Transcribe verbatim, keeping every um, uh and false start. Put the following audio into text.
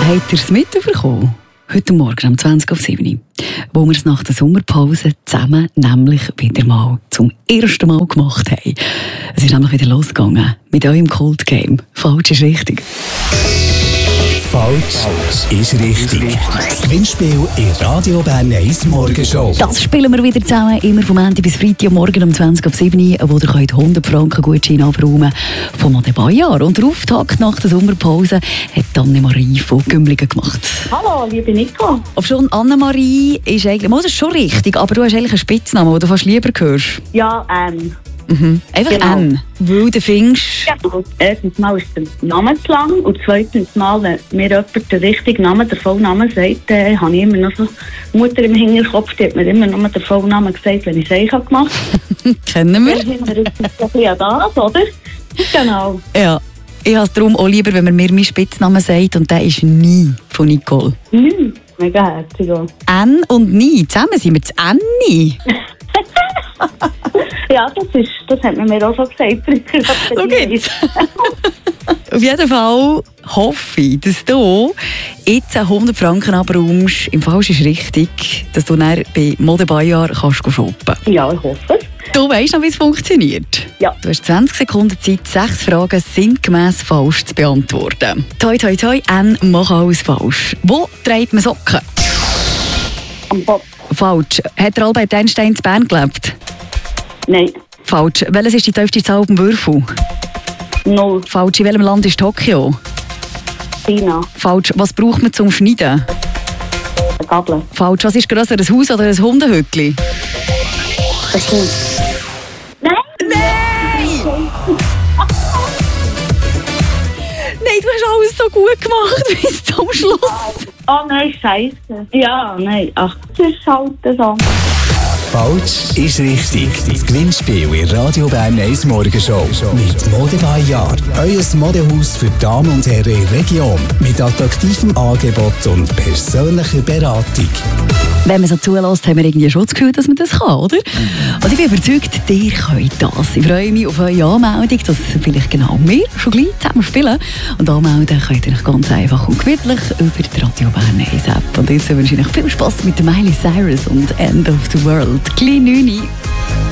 Habt ihr es mitbekommen? Heute Morgen um zwanzig auf sieben, wo wir es nach der Sommerpause zusammen nämlich wieder mal zum ersten Mal gemacht haben. Es ist nämlich wieder losgegangen mit eurem Kult-Game. Falsch ist richtig. Falsch ist richtig. Das Gewinnspiel in Radio Bern eins Morgenshow. Das spielen wir wieder zusammen, immer vom Montag bis Freitag morgen um zwanzig auf sieben, wo ihr könnt hundert Franken Gutschein abräumen von Mode Bayard. Und der Auftakt nach der Sommerpause hat Annemarie von Gümligen gemacht. Hallo, liebe Nico. Ob schon Annemarie ist eigentlich, das ist schon richtig, aber du hast eigentlich einen Spitznamen, den du fast lieber hörst. Ja, ähm. Mhm. Einfach Genau. N, weil du findest... Ja, erstens mal ist der Name zu lang und zweitens mal, wenn mir jemand den richtigen Namen, den Vollnamen sagt, äh, habe ich immer noch so Mutter im Hinterkopf, die hat mir immer nur den Vollnamen gesagt, wenn ich es gemacht habe. Kennen wir. Dann sind wir jetzt ein bisschen an das, oder? Genau. Ja. Ich habe es darum auch lieber, wenn man mir meinen Spitznamen sagt und der ist nie von Nicole. Hm, mega herzig. Ja. N und nie, zusammen sind wir das Anni. Ja, das, ist, das hat man mir auch schon gesagt. Okay. Auf jeden Fall hoffe ich, dass du jetzt hundert Franken abräumst. Im Fall ist es richtig, dass du dann bei Mode Bayard kannst shoppen. Ja, ich hoffe es. Du weißt noch, wie es funktioniert. Ja. Du hast zwanzig Sekunden Zeit, sechs Fragen sinngemäss falsch zu beantworten. Toi, toi, toi, N, mach alles falsch. Wo trägt man Socken? Am Bob. Falsch. Hat der Albert Einstein in Bern gelebt? Nein. Falsch. Welches ist die tiefste Zahl auf dem Würfel? Null. Falsch. In welchem Land ist Tokio? China. Falsch. Was braucht man zum Schneiden? Eine Gabel. Falsch. Was ist grösser, ein Haus oder ein Hundehütli? Das ist Nein! Nein! Nein, du hast alles so gut gemacht bis zum Schluss. Oh nein, scheiße. Ja, nein. Ach, das ist halt so. Falsch ist richtig. Das Gewinnspiel in Radio Bern eins Morgenshow. Mit Mode Bayard. Euer Modehaus für Damen und Herren in der Region. Mit attraktivem Angebot und persönlicher Beratung. Wenn man so zulässt, haben wir irgendwie schon das Gefühl, dass man das kann, oder? Und ich bin überzeugt, ihr könnt das. Ich freue mich auf eure Anmeldung, dass vielleicht genau wir schon gleich zusammen spielen. Und anmelden könnt ihr euch ganz einfach und gemütlich über die Radio Bern eins App. Und jetzt wünsche ich euch viel Spass mit der Miley Cyrus und End of the World. Klein neun.